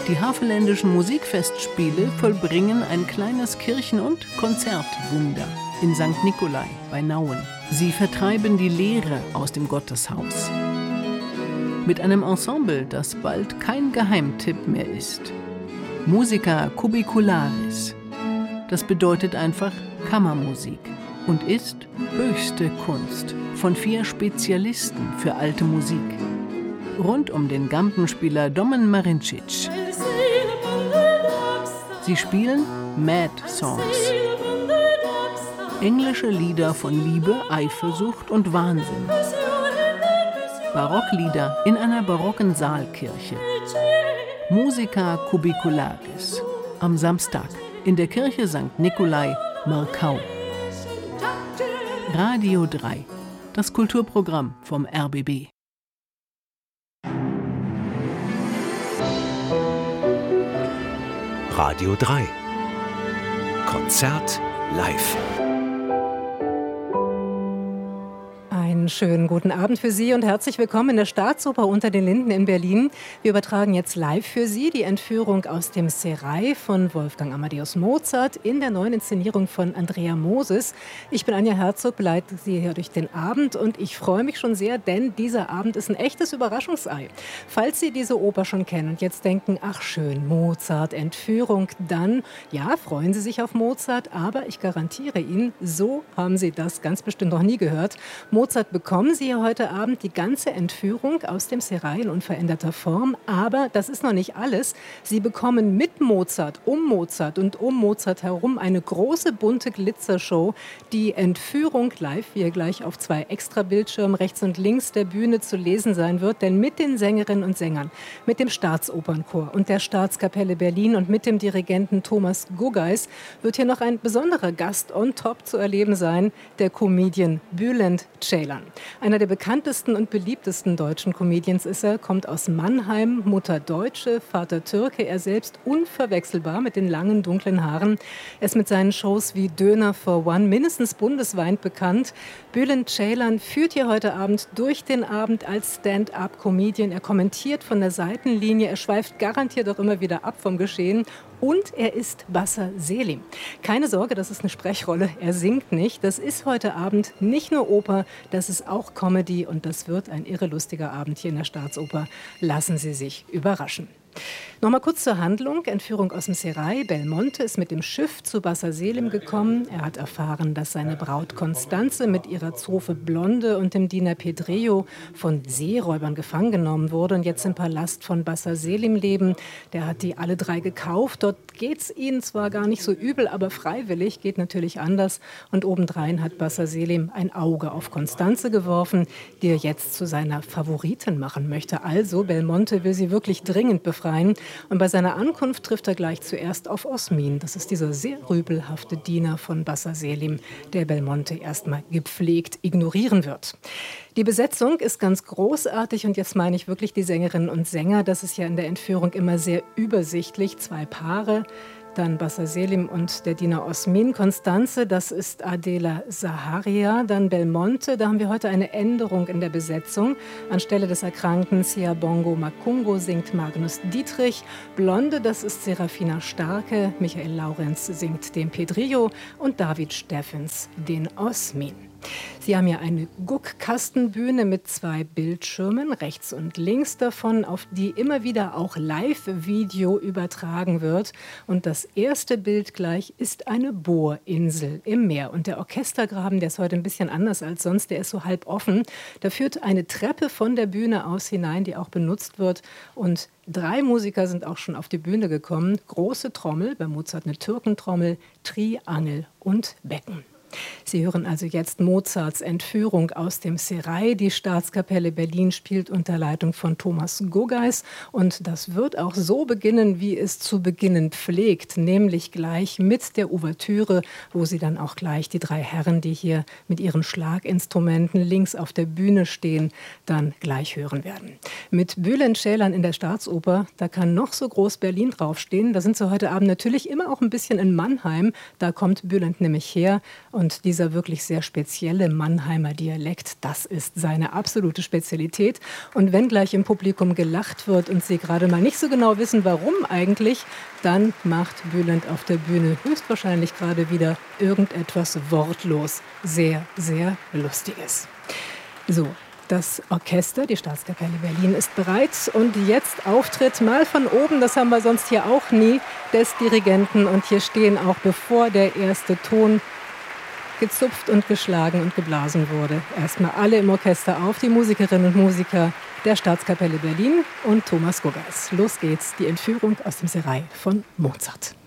Die Havelländischen Musikfestspiele vollbringen ein kleines Kirchen- und Konzertwunder in St. Nikolai bei Nauen. Sie vertreiben die Leere aus dem Gotteshaus. Mit einem Ensemble, das bald kein Geheimtipp mehr ist. Musica Cubicularis. Das bedeutet einfach Kammermusik und ist höchste Kunst von 4 Spezialisten für alte Musik. Rund um den Gampenspieler Domen Marincic. Sie spielen Mad Songs. Englische Lieder von Liebe, Eifersucht und Wahnsinn. Barocklieder in einer barocken Saalkirche. Musica Cubicularis. Am Samstag in der Kirche St. Nikolai, Markau. Radio 3. Das Kulturprogramm vom RBB. Radio 3. Konzert live. Einen schönen guten Abend für Sie und herzlich willkommen in der Staatsoper Unter den Linden in Berlin. Wir übertragen jetzt live für Sie die Entführung aus dem Serail von Wolfgang Amadeus Mozart in der neuen Inszenierung von Andrea Moses. Ich bin Anja Herzog, begleite Sie hier durch den Abend und ich freue mich schon sehr, denn dieser Abend ist ein echtes Überraschungsei. Falls Sie diese Oper schon kennen und jetzt denken, ach schön, Mozart, Entführung, dann, ja, freuen Sie sich auf Mozart, aber ich garantiere Ihnen, so haben Sie das ganz bestimmt noch nie gehört. Mozart bekommen Sie heute Abend die ganze Entführung aus dem Serail in unveränderter Form. Aber das ist noch nicht alles. Sie bekommen mit Mozart und um Mozart herum eine große bunte Glitzershow. Die Entführung live, wie hier gleich auf 2 Extrabildschirmen rechts und links der Bühne zu lesen sein wird. Denn mit den Sängerinnen und Sängern, mit dem Staatsopernchor und der Staatskapelle Berlin und mit dem Dirigenten Thomas Guggeis wird hier noch ein besonderer Gast on top zu erleben sein, der Comedian Bülent Ceylan. Einer der bekanntesten und beliebtesten deutschen Comedians ist er, kommt aus Mannheim, Mutter Deutsche, Vater Türke, er selbst unverwechselbar mit den langen, dunklen Haaren. Er ist mit seinen Shows wie Döner for One mindestens bundesweit bekannt. Bülent Ceylan führt hier heute Abend durch den Abend als Stand-up-Comedian. Er kommentiert von der Seitenlinie, er schweift garantiert auch immer wieder ab vom Geschehen. Und er ist Basser Selim. Keine Sorge, das ist eine Sprechrolle. Er singt nicht. Das ist heute Abend nicht nur Oper, das ist auch Comedy. Und das wird ein irrelustiger Abend hier in der Staatsoper. Lassen Sie sich überraschen. Nochmal kurz zur Handlung. Entführung aus dem Serail. Belmonte ist mit dem Schiff zu Basser Selim gekommen. Er hat erfahren, dass seine Braut Constanze mit ihrer Zofe Blonde und dem Diener Pedrillo von Seeräubern gefangen genommen wurde und jetzt im Palast von Basser Selim leben. Der hat die alle 3 gekauft. Dort geht es ihnen zwar gar nicht so übel, aber freiwillig geht natürlich anders. Und obendrein hat Basser Selim ein Auge auf Constanze geworfen, die er jetzt zu seiner Favoritin machen möchte. Also Belmonte will sie wirklich dringend befreien. Und bei seiner Ankunft trifft er gleich zuerst auf Osmin. Das ist dieser sehr rüpelhafte Diener von Basser Selim, der Belmonte erstmal gepflegt ignorieren wird. Die Besetzung ist ganz großartig und jetzt meine ich wirklich die Sängerinnen und Sänger. Das ist ja in der Entführung immer sehr übersichtlich. 2 Paare. Dann Basser Selim und der Diener Osmin. Constanze, das ist Adela Zaharia. Dann Belmonte, da haben wir heute eine Änderung in der Besetzung. Anstelle des erkrankten Siabongo Makungo singt Magnus Dietrich. Blonde, das ist Serafina Starke. Michael Laurenz singt den Pedrillo und David Steffens den Osmin. Sie haben ja eine Guckkastenbühne mit 2 Bildschirmen, rechts und links davon, auf die immer wieder auch Live-Video übertragen wird. Und das erste Bild gleich ist eine Bohrinsel im Meer. Und der Orchestergraben, der ist heute ein bisschen anders als sonst, der ist so halb offen. Da führt eine Treppe von der Bühne aus hinein, die auch benutzt wird. Und 3 Musiker sind auch schon auf die Bühne gekommen. Große Trommel, bei Mozart eine Türkentrommel, Triangel und Becken. Sie hören also jetzt Mozarts Entführung aus dem Serail. Die Staatskapelle Berlin spielt unter Leitung von Thomas Guggeis. Und das wird auch so beginnen, wie es zu beginnen pflegt, nämlich gleich mit der Ouvertüre, wo Sie dann auch gleich die 3 Herren, die hier mit ihren Schlaginstrumenten links auf der Bühne stehen, dann gleich hören werden. Mit Bülent Ceylan in der Staatsoper, da kann noch so groß Berlin draufstehen. Da sind Sie heute Abend natürlich immer auch ein bisschen in Mannheim. Da kommt Bülent nämlich her. Und Und dieser wirklich sehr spezielle Mannheimer Dialekt, das ist seine absolute Spezialität. Und wenn gleich im Publikum gelacht wird und Sie gerade mal nicht so genau wissen, warum eigentlich, dann macht Bülent auf der Bühne höchstwahrscheinlich gerade wieder irgendetwas wortlos sehr, sehr Lustiges. So, das Orchester, die Staatskapelle Berlin, ist bereit. Und jetzt Auftritt mal von oben, das haben wir sonst hier auch nie, des Dirigenten. Und hier stehen auch, bevor der erste Ton gezupft und geschlagen und geblasen wurde, erstmal alle im Orchester auf, die Musikerinnen und Musiker der Staatskapelle Berlin und Thomas Guggeis. Los geht's, die Entführung aus dem Serail von Mozart.